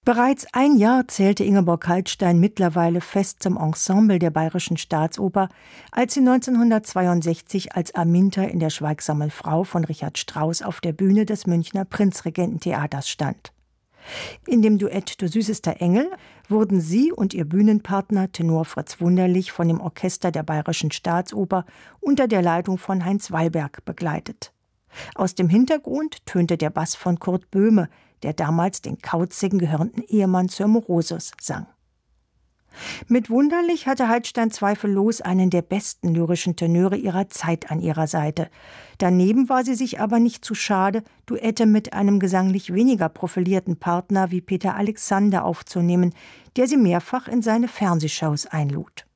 Bereits ein Jahr zählte Ingeborg Kaltstein mittlerweile fest zum Ensemble der Bayerischen Staatsoper, als sie 1962 als Aminta in Der Schweigsamen Frau von Richard Strauss auf der Bühne des Münchner Prinzregententheaters stand. In dem Duett »Du süßester Engel« wurden sie und ihr Bühnenpartner Tenor Fritz Wunderlich von dem Orchester der Bayerischen Staatsoper unter der Leitung von Heinz Wallberg begleitet. Aus dem Hintergrund tönte der Bass von Kurt Böhme, der damals den kauzigen gehörnten Ehemann Sir Morosus sang. Mit Wunderlich hatte Kaltstein zweifellos einen der besten lyrischen Tenöre ihrer Zeit an ihrer Seite. Daneben war sie sich aber nicht zu schade, Duette mit einem gesanglich weniger profilierten Partner wie Peter Alexander aufzunehmen, der sie mehrfach in seine Fernsehshows einlud.